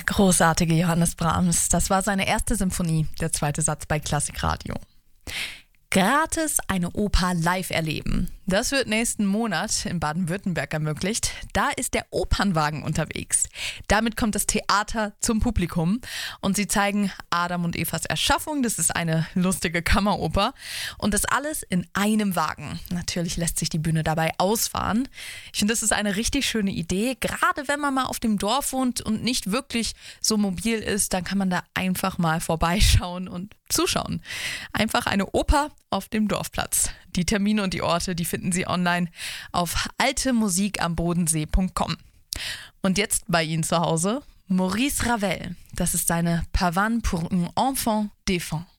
großartige Johannes Brahms. Das war seine erste Symphonie, der zweite Satz bei Klassikradio. Gratis eine Oper live erleben. Das wird nächsten Monat in Baden-Württemberg ermöglicht. Da ist der Opernwagen unterwegs. Damit kommt das Theater zum Publikum und sie zeigen Adam und Evas Erschaffung. Das ist eine lustige Kammeroper und das alles in einem Wagen. Natürlich lässt sich die Bühne dabei ausfahren. Ich finde, das ist eine richtig schöne Idee. Gerade wenn man mal auf dem Dorf wohnt und nicht wirklich so mobil ist, dann kann man da einfach mal vorbeischauen und zuschauen. Einfach eine Oper auf dem Dorfplatz. Die Termine und die Orte, die finden Sie online auf altemusikambodensee.com. Und jetzt bei Ihnen zu Hause Maurice Ravel. Das ist seine Pavane pour un enfant défunt.